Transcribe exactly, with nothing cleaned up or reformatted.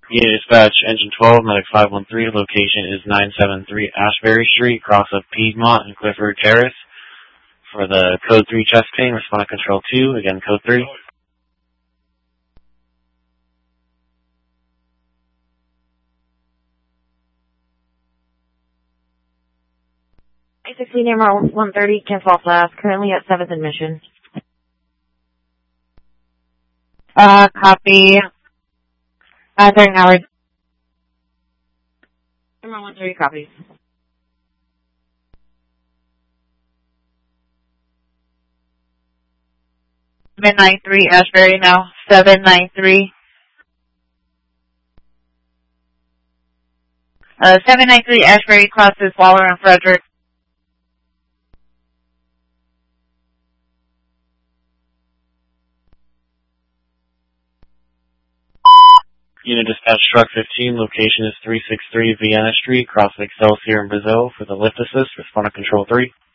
Unit dispatch, engine twelve, medic five one three, location is nine seven three Ashbury Street, cross of Piedmont and Clifford Terrace. For the code three chest pain, respond to control two, again code three. eight sixteen Air one thirty, cancel off last, currently at seventh and Mission. Uh, copy. Uh, thirty hours. Air one thirty, copy. seven nine three Ashbury now. seven nine three. Uh, seven nine three Ashbury crosses Waller and Frederick. Unit dispatch truck fifteen, location is three six three Vienna Street, cross of Excelsior and Brazil. For the lift assist, respond to control three.